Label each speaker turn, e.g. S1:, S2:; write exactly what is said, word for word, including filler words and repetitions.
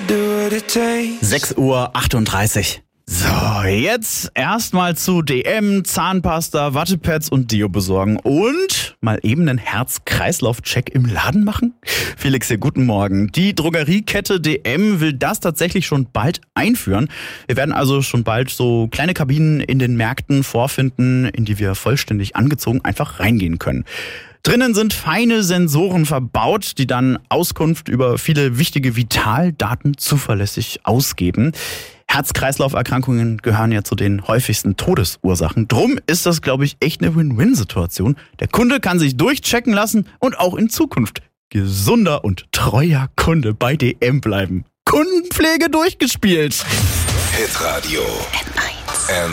S1: sechs Uhr achtunddreißig. So, jetzt erstmal zu D M, Zahnpasta, Wattepads und Deo besorgen und mal eben einen Herz-Kreislauf-Check im Laden machen? Felix hier, guten Morgen. Die Drogeriekette D M will das tatsächlich schon bald einführen. Wir werden also schon bald so kleine Kabinen in den Märkten vorfinden, in die wir vollständig angezogen einfach reingehen können. Drinnen sind feine Sensoren verbaut, die dann Auskunft über viele wichtige Vitaldaten zuverlässig ausgeben. Herz-Kreislauf-Erkrankungen gehören ja zu den häufigsten Todesursachen. Drum ist das, glaube ich, echt eine Win-Win-Situation. Der Kunde kann sich durchchecken lassen und auch in Zukunft gesunder und treuer Kunde bei D M bleiben. Kundenpflege durchgespielt.
S2: Hitradio N eins.